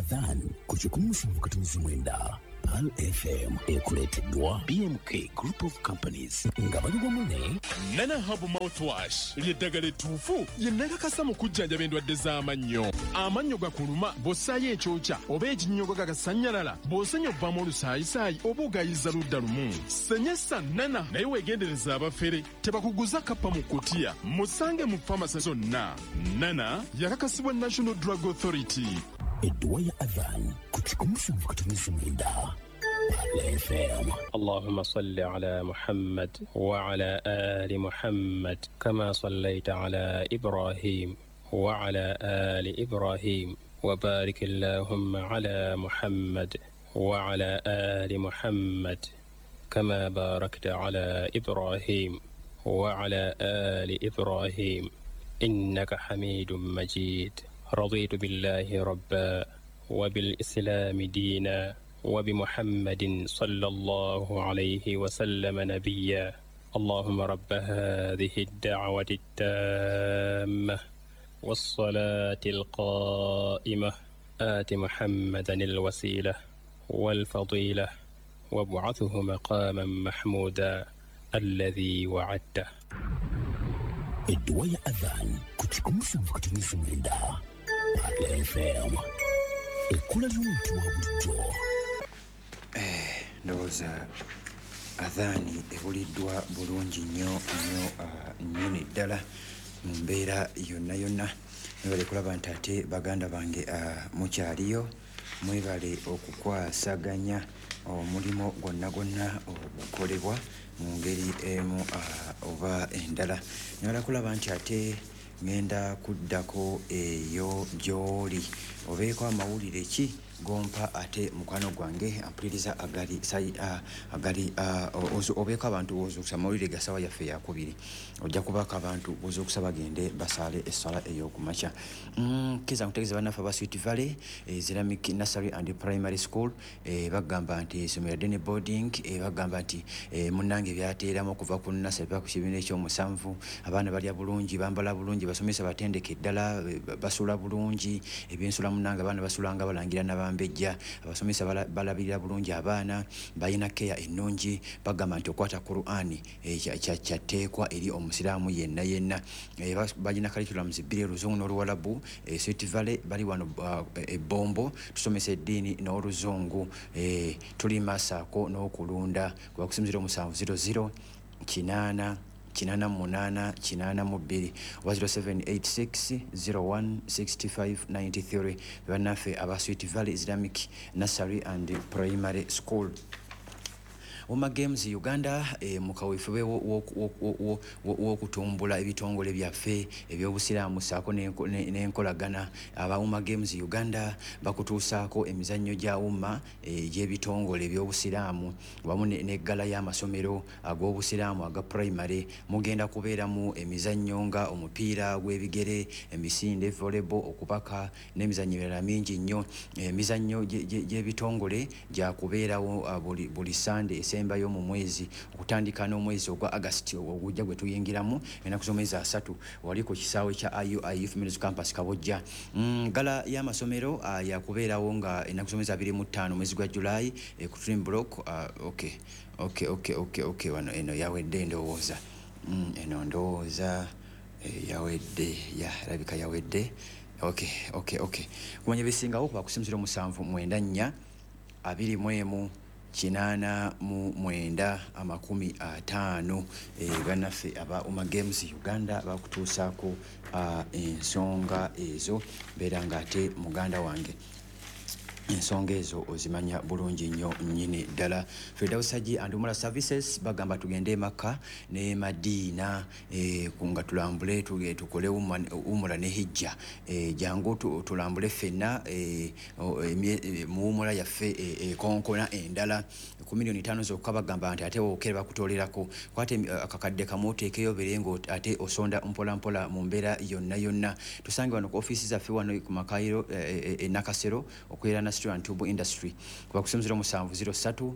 Adhan ku 17 Pal FM ekuleteddwa BMK Group of Companies nga bali wamu ne Nana Habu Mouthwash ly'eddagala ettuufu lye nnakakasa mu kujjanjaba endwadde z'amannyo. Amannyo gakuluma bw'ossaayo ekyokya oba ekinnyogo gagasanyalala bw'osenya obbamu olusaayisaayi oba ogayiza ludda lumu. Senyesa Nana naye weegendereza abafere tebakuguza kappa mu kkutiya. Musange mu famasi zonna. Nana yakakasibwa National Drug Authority. edduwa ya Adhan ku 17 FM. اللهم صل على محمد وعلى آل محمد كما صليت على إبراهيم وعلى آل إبراهيم وبارك اللهم على محمد وعلى آل محمد كما باركت على إبراهيم وعلى آل إبراهيم إنك حميد مجيد. رضيت بالله ربا وبالإسلام دينا وبمحمد صلى الله عليه وسلم نبيا. اللهم رب هذه الدعوة التامة والصلاة القائمة آت محمدا الوسيلة والفضيلة وابعثه مقاما محمودا الذي وعدته. edduwa ya Adhan ku 17 FM. Ekkula ly'omuntu wa bulijjo. Ndowooza Adhaani ebuliddwa bulungi nnyo ddala mu mbeera yonna. Mwebale kulaba nti ate baganda bange mukyaliyo, mwebale okukwasaganya omulimu gwonna ogukolebwa mu ngeri emu oba endala. Nyala kulaba nti ate ngenda kuddako eyo gy'oli obeeko amawulire ki gompa ate mukwano gwange ampuliriza agali obeeko abantu ozokusa amawulire ga ssaawa yaffe yakubiri ojja kubaako abantu ozokusa bagende basaale essala ey'okumakya. Kiza nkutegeeza bannaffe aba Sweet Valley Islamic Nursery and Primary School bagamba nti essomero ddene boarding bagamba nti munnange byateeramu okuva ku nursery paka ku kibiina ekyomusanvu. Abaana balya bulungi, bambala bulungi, basomesa batendeke ddala, basula bulungi, ebyensula munnange abaana basulanga balangira n'abambejja, abasomesa balabirira bulungi abaana, balina keya ennungi. Bagamba nti okwata Qur'ani kyateekwa eri omusiraamu yenna. Balina curriculums bbiri, Oluzungu n'Oluwalabu. Sweet Valley bali wano ebbombo tusomesa eddiini n'Oluzungu. Tuli Masako n'okulunda kuba kusinzira 700 8 88 82 oba 0786 01 65 93. Bannaffe aba Sweet Valley Islamic Nursery and Primary School. Oma Games Uganda mu kaweefube w'okutumbula ebitongole byaffe eby'obusiraamu ssaako n'enkolagana. Aba Uma Games Uganda bakutuusaako emizannyo gya umma egy'ebitongole eby'obusiraamu wamu n'eggala y'amasomero ag'obusiraamu aga primary. Mugenda kubeeramu emizannyo nga omupiira gw'ebigere, emisinde, volleyball, okupaka n'emizannyo emirala mingi nnyo. Emizannyo gy'ebitongole gyakubeerawo buli Sunday esembayo mu mwezi okutandika n'omwezi ogwa August ogujja gwe tuyingiramu ennaku z'omwezi 3 wali ku kisaawe kya IUI Youth Ministry Campus Kabojja. Gala y'amasomero yakubeerawo nga ennaku z'omwezi 25 mwezi gwa July ku Trim Block. Okay wano eno yawedde ndowooza yawedde labika yawedde. Okay kumanya bisingawo kuba kusinzira 794 21 8 9 bannaffe aba Uma Games Uganda bakutuusaako ensonga ezo. Beera nga ate muganda wange ensonga ezo ozimanya bulungi nnyo nnyini ddala. Firdaus Haji and Umrah Services bagamba tugende e Makka ne Madiina nga tulambule tukole umrah ne hijja. Jangu tulambule ffenna mu umrah yaffe ekonkona endala ku milioni 5 zokka. Bagamba nti ate okere bakutolerako kwate akakadde kamu oteekeyo berengo ate osonda mpola mu mbeera yonna. Tusange wano ku offices zaffe wano ku Makairo Nakasero okwera na Street and Tube Industry kuba kusinzira 703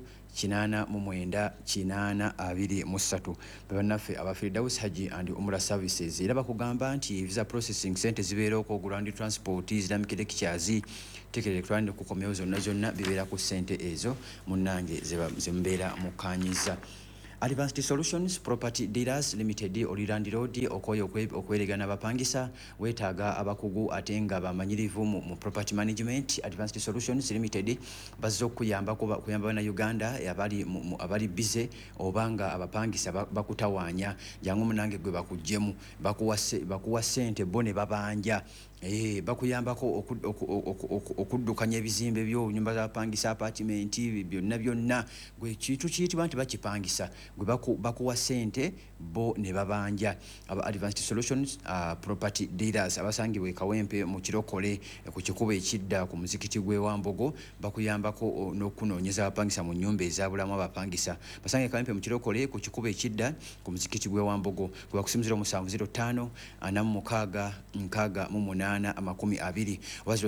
8 bannaffe aba Firdaus Haji and Umrah Services. Era bakugamba nti visa processing center zibeera okugula ndi transport Islamic lectures ticket electronic kukomyewo zonna bibeera ku ssente ezo munnange ze mubeera mukanyiza. Advanced Solutions Property Dealers Limited Oliland Road okoyo okweregana abapangisa wetaaga abakugu ate nga bamanyirivu mu property management. Advanced Solutions Limited bazza okuyamba na Uganda abali busy obanga abapangisa bakutawaanya jangu munange gwe bakujjemu bakuwa ssente bo ne babanja. Bakuyambako okuddukanya ebizimbe byo nyumba z'abapangisa apartment byonna gwe kintu kiyitibwa nti bakipangisa gwe bakuwa ssente bo ne babanja. Aba Advanced Solutions Property Dealers abasangibwa Kawempe mu Kirokole ku kikubo ekidda ku muzikiti gwe Wambogo bakuyambako n'okunoonyeza abapangisa mu nnyumba ezabulamu abapangisa. Basange Kawempe mu Kirokole ku kikubo ekidda ku muzikiti gwe Wambogo gwe bakusimizira 705 46 8 20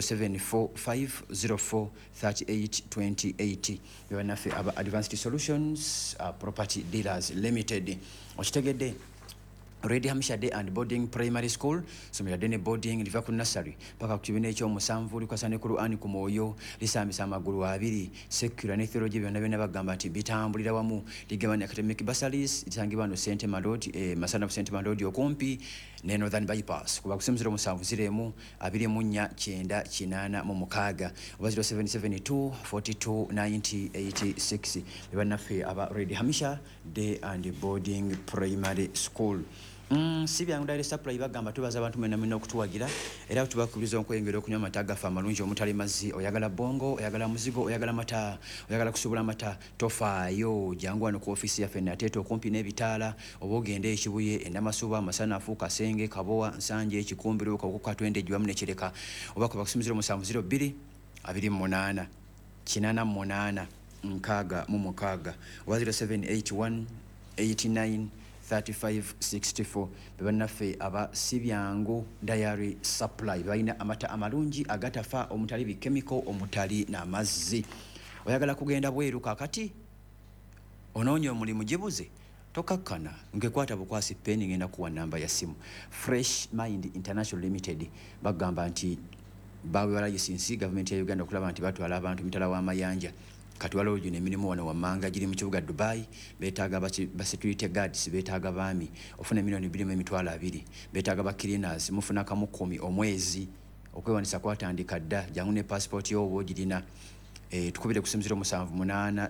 0745043828 banafe aba Advanced Solutions Property Dealers Limited. Okitegedde Red Hamisha Day and Boarding Primary School somera dene boarding liva ku nursery paka ku kibine ekyomusanvu likwasane ku Ruani ku Moyo lisambisa amagulu abiri secure ne theology byonna bagamba nti bitambulira wamu ligabanya academic bursaries litangibwa no St. Malod Masana St. Malod okumpi ne Northern Bypass kuba kusemzira omusanvu ziremu 2498 mu mukaga 0772 42 90 86 banafe aba Red Hamisha Day and Boarding Primary School. Sibyangu dali supply bagamba tubaza abantu mwena okutuwagira era tubakubiriza okwengera okunywa amata gafa amalungi omutali mazzi oyagala bongo oyagala muzigo oyagala mata oyagala kusubula mata tofaayo jangu wano ku office yaffe nateto okumpi n'ebitaala oba ogende ekibuye enamasuba amasana afuuka senge kabowa nsanje ekikumbiro okuka 20 jwamu nekireka oba kuba kusumizira 702 28 88 nkaga mu mukaga 0781 89 3564 bebanafe aba Sibyangu Diary Supply baina amata amalungi agatafa omutali bikemiko omutali na mazzi. Oyagala kugenda bweru kakati ononyo mulimu jibuze tokakkana ngekwata bukwasi peni ngenda kuwa namba ya simu. Fresh Mind International Limited bagamba nti bawe wala yisinsi government ya Uganda kulaba nti batwala abantu mitala wa mayanja katwala ojo n'emirimu wano wammanga giri mu kibuga Dubai betaaga ba security guards betaaga baami ofuna $2,200 betaaga ba cleaners mufuna kamu 10 omwezi okwewanisa kwatandika dda jangu ne passport yo obogirina tukubire kusimzira 783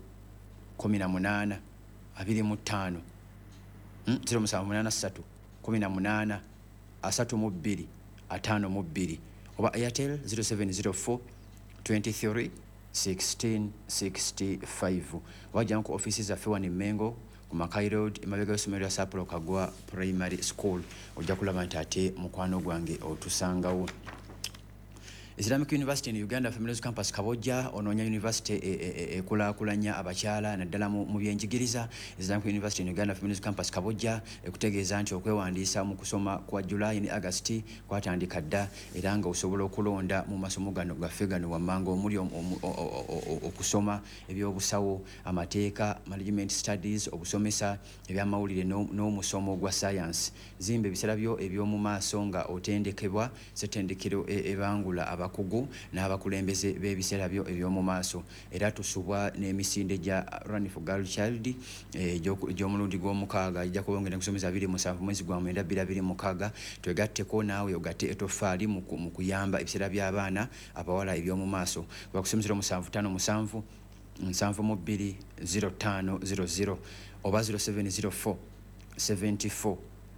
18 25 0783 18 32 52 oba Airtel 0704 23 1665 wajja ku offices za Fewani Mengo ku Makai Road emabega y'essomero ya Sapolo Kagwa Primary School ojja kulaba nti ate mukwano gwange otusangawo. Islamic University in Uganda Feminist Campus Kabojja Ononya University ekulakulanya abakyala naddala mu byenjigiriza. Islamic University in Uganda Feminist Campus Kabojja ekutegeeza nti okwewandiisa mu kusoma kwa July ne August kwatandika dda era nga osobola okulonda mu masomo gano gaffe gano wammanga omuli okusoma ebyobusawo amateeka management studies obusomesa ebyamawulire n'omusomo gwa science. Zimba ebiseera byo eby'omu maaso nga otendekebwa setendekero ebangula abakugu n'abakulembeze b'ebiseera byo eby'omu maaso era tusubwa n'emisinde gya Run for Girl Child egy'omulundi gw'omukaaga ejja kubongera kusomesa 27 mwezi gwa 9 2026 twegatteko naawe ogatte etoffaali mu kuyamba ebiseera by'abaana abawala eby'omu maaso bakusomesera 757 72 0500 oba 0704 74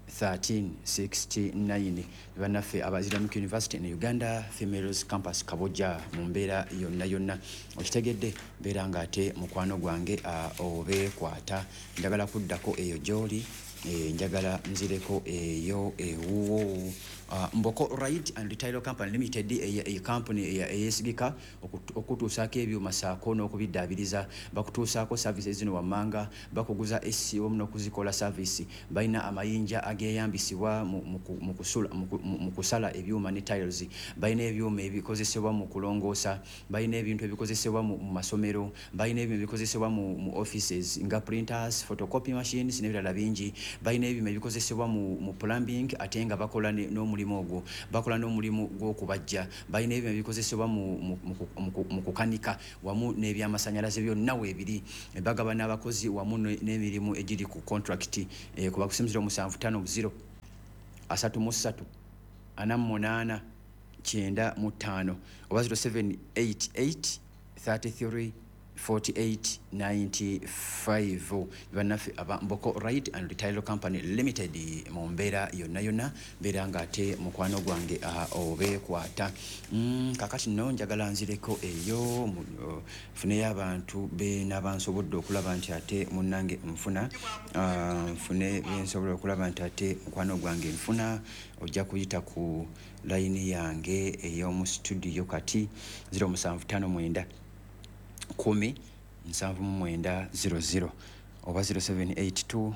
1369 banafe aba Islamic University in Uganda Females Campus Kabojja mu mbeera yonna okitegedde mbeera nga ate mukwano gwange obeekwata njagala kuddako eyo gy'oli njagala nzireko eyo ewuwo Mboko Ride and Retail Company Limited a company eyesigika okutuusaako ebyuma saako n'okubiddaabiriza bakutuusaako services zino wammanga bakuguza SEO n'okuzikola service balina amayinja ageyambisibwa mu kusala ebyuma ne tiles balina ebyuma ebikozesebwa mu kulongoosa balina ebintu ebikozesebwa mu masomero balina ebintu ebikozesebwa mu offices nga printers photocopy machines n'ebirala bingi balina ebyuma ebikozesebwa mu plumbing ate nga bakola n'omulimu n'omulimu ogwo bakola n'omulimu gw'okubajja balina ebyo ebikozesebwa mu kukanika wamu n'ebyamasanyalaze byonna weebiri bagaba n'abakozi wamu n'emirimu egiri ku contract kuba kusinzira 750 33 48 95 oba 0788 33 48 95 banafe abamboko right and retail company limited mu mbeera yonna beera ng'ate mukwano gwange obeekwata kakati nno njagala nzireko eyo funeyo abantu n'abansobodde okulaba nti ate munnange nfuna nfune byensobola okulaba nti ate mukwano gwange nfuna ojja kuyita ku layini yange ey'omu studio kati 0759 10 oba 0782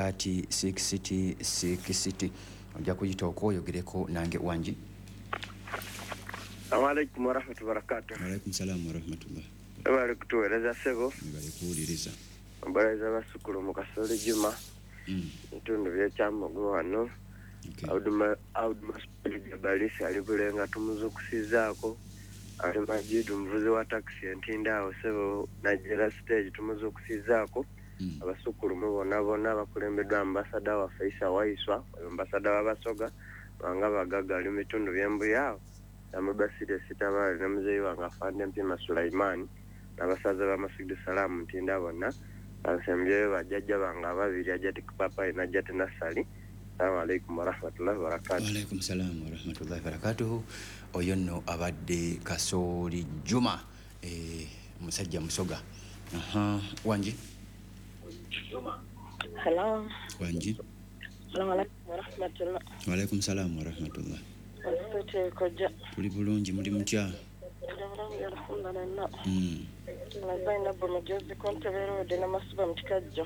30 ojja kuyita okwoyogereko nange wangi. Assalamualaikum warahmatullahi wabarakatuh. Waalaikum salaam warahmatullah. Bali kutuweereza sebo. Bali kuwuliriza. Mbalaiza basukulu mu Kasole Juma. Ntundu by'ekyamagulu wano. Auduma balisi ali kulenga tumuzukusizaako. Ali Majidu mvuzi wa taxi entindaawo sebo Nigeria stage tumuzukusizaako. Abasukulu mubona bakulembeddwa ambasada wa Faisa Waiswa, ambasada wa Basoga, banga bagaga ali mitundu by'embuyaawo. Amabasire sitabali namuzeyi wange afande Mpima Sulaiman n'abasaza b'Amasidu Salamu ntindabona bansembyeyo bajjajja bange ababiri ajjati kupapa najjati nasali. Assalamu alaikum warahmatullahi wabarakatuh. Wa alaikum salam warahmatullahi wabarakatuh. Oyo nno abadde Kasoli Juma musajja musoga. Wanji. Hello. Wanji. Assalamu alaikum warahmatullahi. Wa alaikum salam warahmatullahi. Tuli bulungi muli mutya? Alhamdulillah. Zainabu Mujozi Kontebero de Namasuba Mtikajjo.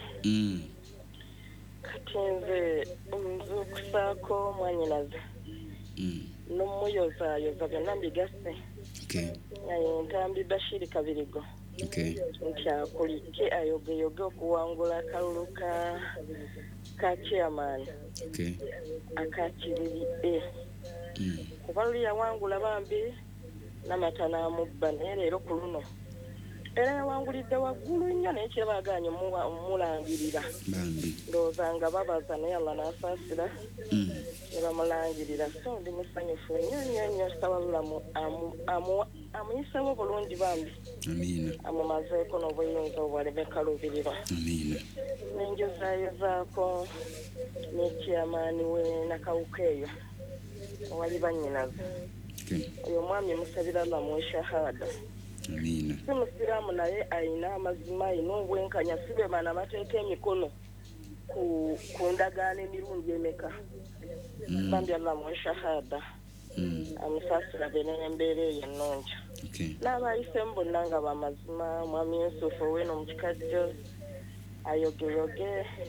Katinze nzukusako mwanyinaze. N'umuyoza byonna mbigase. Okay. Ntambi Bashiri Kabirigo. Okay. Nkyakulike ayogeyoge okuwangula akalulu ka chairman. Okay. Akakiriri kuba luli yawangula bambi n'amata n'amubba naye leero ku luno era yawangulidde waggulu nnyo naye kyebaganye mulangirira ndowooza nga babaza naye Allah n'asaasira ne bamulangirira so ndi musanyufu nnyo sawalulamu amuyisemu bulungi bambi amumazeeko n'obuyinza obwaleme kaluubirirwa n'enjozaayozaako n'ekyamaani we nakawuka eyo wali bannyinaze oyo mwami musabira Allah mu shahada si musiraamu naye ayina amazima ayina obwenkanya sibemana bateeka emikono ku ndagaano emirundi emeka bambi Allah mu shahada amusaasira be n'embeera eyo ennungi n'abayisemu bonna nga bamazima mwami Yusufu ow'eno mu kikajjo ayogeyoge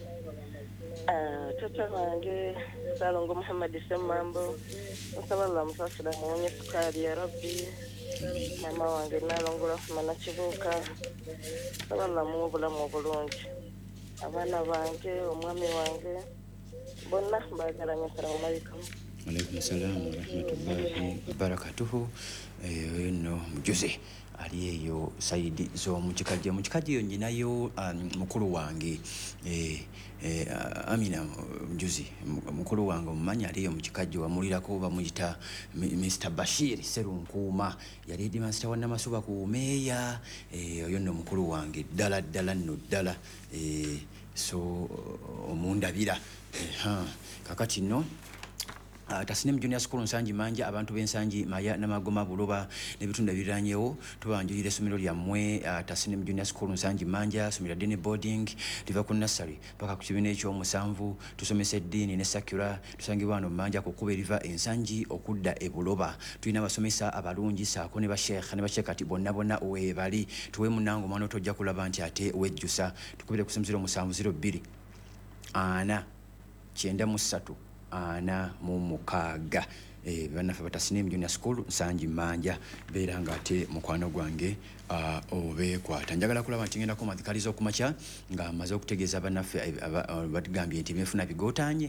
tata wange Salongo Muhammad Semambo nsaba Allah musasira muwonye sukari ya Rabbi mama wange nalongola kumana kibuuka nsaba Allah muwe obulamu obulungi abaana bange omwami wange bonna mbagalanye. Assalamu alaikum. Alaikum salam warahmatullahi wabarakatuhu. Eno mujuze ali eyo Saidi z'omukikajjo mukikajjo nyinayo mukulu wange Amina Mjuzi mukulu wange omumanyi aliyo mukikajjo wamulirako bamuyita Mr. Bashir Serunkuuma yali dimansita wa Namasuba ku meya oyo nno mukulu wange ddala nno ddala so omundabira kakati nno Tasinem Junior School Nsanji Manja abantu b'ensanji Maya n'Amagoma Buloba n'ebitundu ebiranyewo tubanjulira essomero lyammwe Tasinem Junior School Nsanji Manja somera dini boarding liva ku nursery paka ku kibiina ekyomusanvu tusomesa eddiini ne secular tusangibwa wano Manja ku kkubo eriva ensanji okudda e Buloba tulina abasomesa abalungi saako ne basheekh ati bonna webali tuwe munango mwana tojja kulaba nti ate wejjusa tukubire ku 0702 ana 93 ana mu mukaga banafe Tasinem Junior School Nsanji Manja beera nga ate mukwano gwange obeekwata njagala kulaba nti ngenda kumatikaliza okumakya nga amaze okutegeeza banafe batugambye nti bifuna bigootanye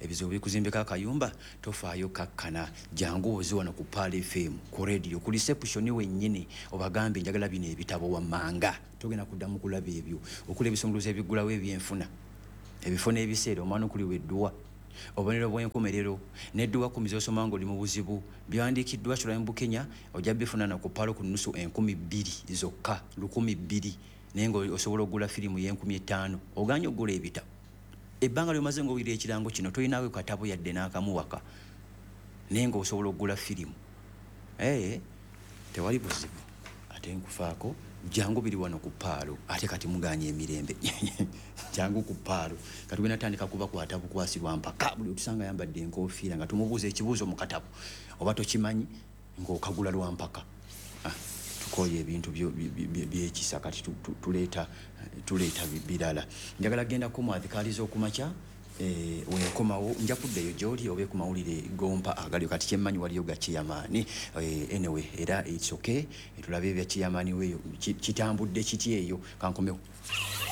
ebizibu bikuzimbika akayumba tofaayo kakkana jangu ozi wano ku Pal FM ku radio ku reception wennyini obagambe njagala bino ebitabo wammanga togenda kuddamu kulaba ebyo okula ebisumuluzo ebigulawo ebyenfuna ebifuna ebiseera omwana okuli weddwa obonero bw'enkomerero n'edduwa ku mizi osoma ng'oli mu buzibu byawandiikiddwa Chula mu Kenya ojja bifunana ku Palo ku nnusu 2,000 zokka 2,000 naye ng'osobola okugula firimu y'5,000 oganye okugula ebitabo ebbanga lyomaze ng'owulira ekirango kino tolinaawe katabo yadde n'akamuwaka naye ng'osobola okugula firimu tewali buzibu ate nkufaako jangu biri wano ku Palo ate kati muganye emirembe jangu ku Palo kati wena tandika kuba kwata bukwasirwa mpaka buli otusanga yambadde enkofiira nga tumubuuza ekibuuzo mu katabo oba tokimanyi ng'okagula lwampaka tukoye ebintu byekisa kati tuleeta birala njagala genda kumwathikaliza okumakya wekomawo nja kuddayo gy'oli obe ku mawulire gompa agalio kati kyemmanyi waliyo ga Chairman anyway era it's okay tulabe ebya Chairman weeyo kitambudde kiti eyo kankomewo